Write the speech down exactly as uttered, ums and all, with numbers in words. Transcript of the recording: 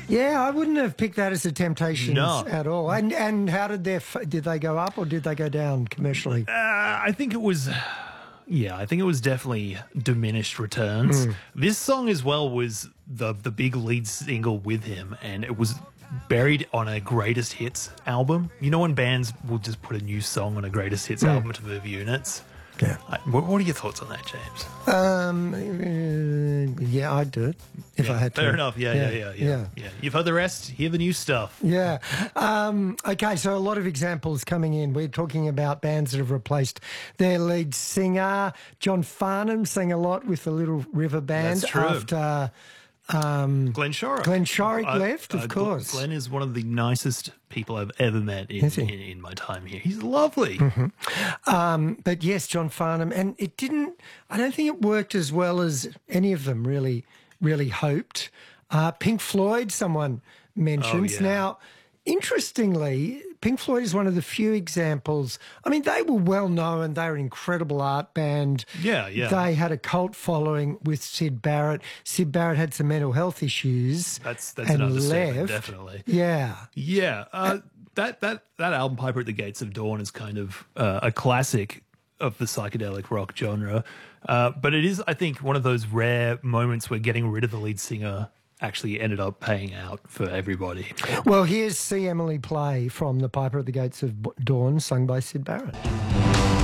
Yeah, I wouldn't have picked that as a Temptations No. at all. And and how did their f- did they go up or did they go down commercially? Uh, I think it was, yeah, I think it was definitely diminished returns. Mm. This song as well was the the big lead single with him, and it was buried on a greatest hits album. You know when bands will just put a new song on a greatest hits Mm. album to move units? Yeah. I, what, what are your thoughts on that, James? Um, uh, yeah, I'd do it if Yeah, I had to. fair enough. Yeah, yeah, yeah, yeah, yeah. yeah. You've heard the rest. Hear the new stuff. Yeah. Um, okay, so a lot of examples coming in. We're talking about bands that have replaced their lead singer. John Farnham sang a lot with the Little River Band That's true. after um, Glenn Shorrock. Glenn Shorrock I- left, of uh, course. Glenn is one of the nicest people I've ever met in, Is he? in, in my time here. He's lovely. Um, but yes, John Farnham, and it didn't. I don't think it worked as well as any of them really, really hoped. Uh, Pink Floyd, someone mentions Oh, yeah. now. Interestingly, Pink Floyd is one of the few examples. I mean, they were well known. They were an incredible art band. Yeah, yeah. They had a cult following with Sid Barrett. Sid Barrett had some mental health issues. That's that's and an understatement, left. definitely. Yeah. Yeah, uh, that that that album, Piper at the Gates of Dawn, is kind of uh, a classic of the psychedelic rock genre. Uh, but it is, I think, one of those rare moments where getting rid of the lead singer actually ended up paying out for everybody. Well, here's See Emily Play from The Piper at the Gates of Dawn, sung by Sid Barrett.